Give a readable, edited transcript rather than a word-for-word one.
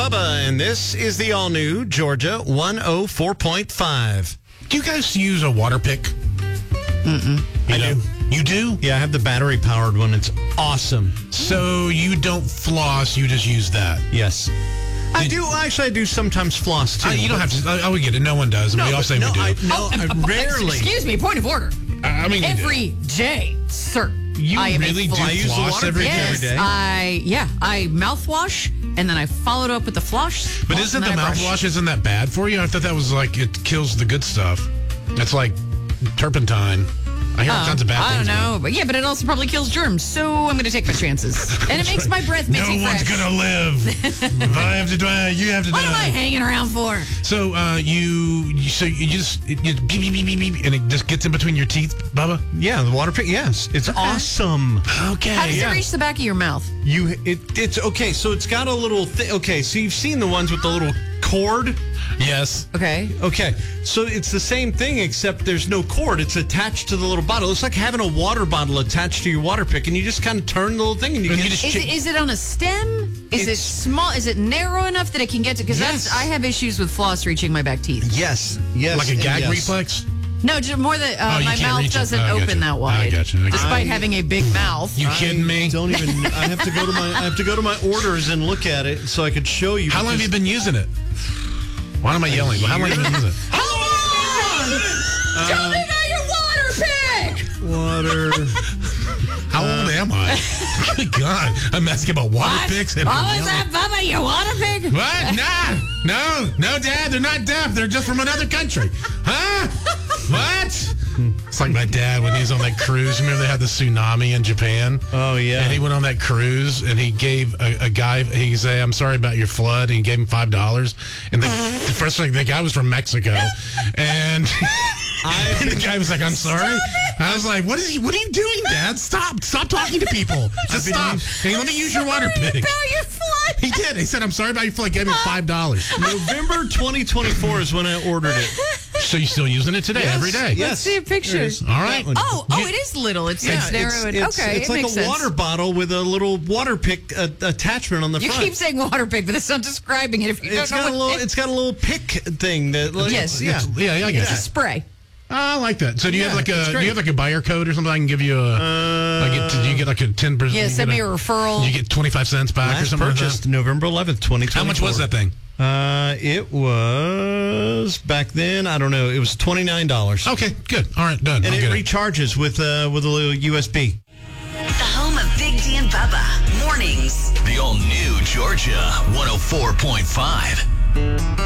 Bubba, and this is the all-new Georgia 104.5. Do you guys use a water pick? I do. You do? Yeah, I have the battery-powered one. It's awesome. So you don't floss, you just use that? Yes. I do. Actually, I do sometimes floss, too. You don't have to. I would get it. No one does. And we all say we do. I rarely. Excuse me, point of order. I mean, Every day, sir. You I am really a do floss. I use the floss water every pick day? every day. I mouthwash, and then I followed up with the floss. But isn't the mouthwash, isn't that bad for you? I thought that was like, it kills the good stuff. That's like turpentine. I hear all kinds of bad I things. don't know, but yeah, but it also probably kills germs, so I'm going to take my chances. And it makes my breath minty No one's fresh. going to live. If I have to die, you have to What die. am I hanging around for? So you just beep, beep, beep, beep, beep, and it just gets in between your teeth, Bubba? Yeah, the water pick. Yes, it's awesome. Okay. How does it reach the back of your mouth? It's okay. So it's got a little. Okay, so you've seen the ones with the little cord. Yes. Okay. Okay, so it's the same thing except there's no cord. It's attached to the little bottle. It's like having a water bottle attached to your water pick, and you just kind of turn the little thing, and you get. Is it on a stem? Is it small? Is it narrow enough that it can get to? Because I have issues with floss reaching my back teeth. Yes. Like a gag yes. reflex? No, just more that you my can't mouth reach it. doesn't I open gotcha. that wide. I gotcha. Despite having a big mouth. You kidding me? Don't even. I have to go to my. I have to go to my orders and look at it so I could show you. How long have you been using it? Why am I yelling? How long have you been using it? Come on! Tell me about your water pick! Water. How old am I? Good God. I'm asking about water picks. What was that, Bubba? Your water pick? What? Nah. No, Dad. They're not deaf. They're just from another country. Huh? What? It's like my dad when he was on that cruise. Remember they had the tsunami in Japan? Oh, yeah. And he went on that cruise and he gave a guy, he said, I'm sorry about your flood. And he gave him $5. And the first thing, the guy was from Mexico. And the guy was like, I'm sorry. I was like, what are you doing, Dad? Stop talking to people. Just stop. Hey, let me use your water pick. About your flood? He did. He said, I'm sorry about your flood. Gave me $5. November 2024 is when I ordered it. So you're still using it today, every day? Yes. Let's see a picture. All right. Oh, it is little. It's narrow. Okay, it's it like makes a sense. water bottle with a little water pick attachment on the You front. keep saying water pick, but it's not describing it. If you It's don't know got a little. It's got a little pick thing that. Yes. Yeah. Yeah, I get It's a it. spray. I like that. So do you have like it's a great. buyer code or something? I can give you a. Do you get like a 10%? Yeah, send me a referral. You get 25 cents back or Last something purchased like November 11th, 2024. that. How much was that thing? It was back then. I don't know. It was $29. Okay, good. All right, done. And I'll it get recharges with a little USB. The home of Big D and Bubba. Mornings. The all-new Georgia 104.5.